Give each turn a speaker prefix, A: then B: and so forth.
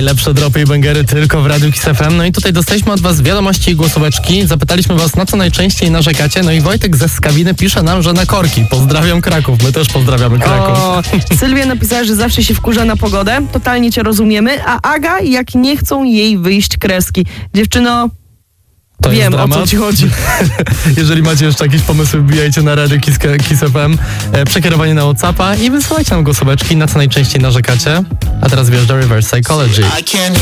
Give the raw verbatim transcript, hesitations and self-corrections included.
A: Najlepsze dropy i bangery tylko w Radiu Kiss F M. No i tutaj dostaliśmy od was wiadomości i głosóweczki. Zapytaliśmy was, na co najczęściej narzekacie. No i Wojtek ze Skawiny pisze nam, że na korki. Pozdrawiam Kraków. My też pozdrawiamy Kraków.
B: O, Sylwia napisała, że zawsze się wkurza na pogodę. Totalnie cię rozumiemy. A Aga, jak nie chcą jej wyjść kreski. Dziewczyno...
A: To
B: Wiem,
A: jest dramat.
B: o co ci chodzi.
A: Jeżeli macie jeszcze jakieś pomysły, wbijajcie na Radio Kiss, Kiss F M, e, przekierowanie na WhatsAppa i wysyłajcie nam głosóweczki, na co najczęściej narzekacie. A teraz wjeżdża Reverse Psychology.